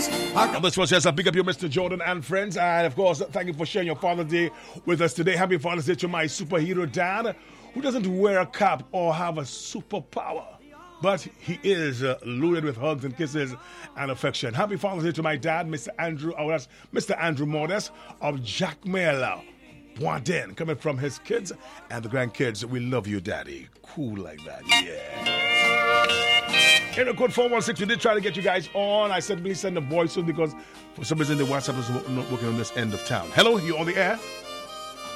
And this one says, I pick up you, Mr. Jordan and friends. And of course, thank you for sharing your Father's Day with us today. Happy Father's Day to my superhero dad, who doesn't wear a cap or have a superpower, but he is loaded with hugs and kisses and affection. Happy Father's Day to my dad, Mr. Andrew Modest of Jackmela, Boisden, coming from his kids and the grandkids. We love you, Daddy. Cool like that, yeah. Area code 416. We did try to get you guys on. I said please send the voice because for some reason the WhatsApp is not working on this end of town. Hello, you on the air?